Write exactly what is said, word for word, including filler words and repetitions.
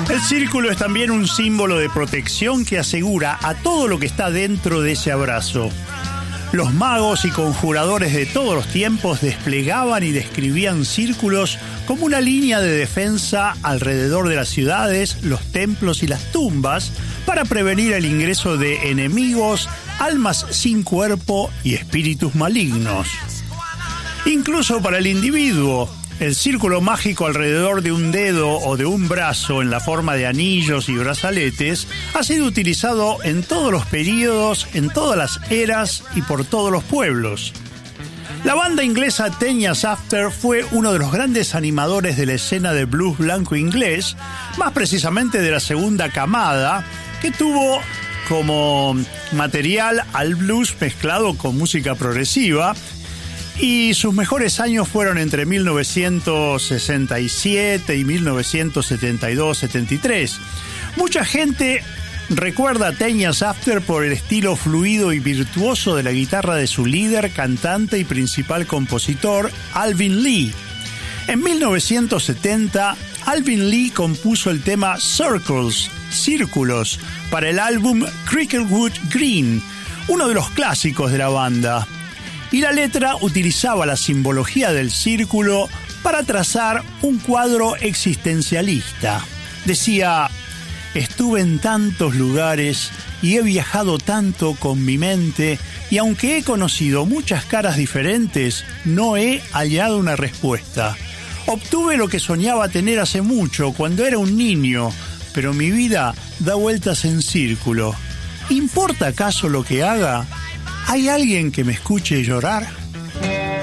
El círculo es también un símbolo de protección que asegura a todo lo que está dentro de ese abrazo. Los magos y conjuradores de todos los tiempos desplegaban y describían círculos como una línea de defensa alrededor de las ciudades, los templos y las tumbas para prevenir el ingreso de enemigos, almas sin cuerpo y espíritus malignos. Incluso para el individuo, el círculo mágico alrededor de un dedo o de un brazo en la forma de anillos y brazaletes ha sido utilizado en todos los períodos, en todas las eras y por todos los pueblos. La banda inglesa Ten Years After fue uno de los grandes animadores de la escena de blues blanco inglés, más precisamente de la segunda camada, que tuvo como material al blues mezclado con música progresiva, y sus mejores años fueron entre mil novecientos sesenta y siete y mil novecientos setenta y dos setenta y tres. Mucha gente recuerda a Ten Years After por el estilo fluido y virtuoso de la guitarra de su líder, cantante y principal compositor, Alvin Lee. En mil novecientos setenta, Alvin Lee compuso el tema Circles, Círculos, para el álbum Cricklewood Green, uno de los clásicos de la banda. Y la letra utilizaba la simbología del círculo para trazar un cuadro existencialista. Decía: estuve en tantos lugares y he viajado tanto con mi mente, y aunque he conocido muchas caras diferentes, no he hallado una respuesta. Obtuve lo que soñaba tener hace mucho, cuando era un niño, pero mi vida da vueltas en círculo. ¿Importa acaso lo que haga? ¿Hay alguien que me escuche llorar?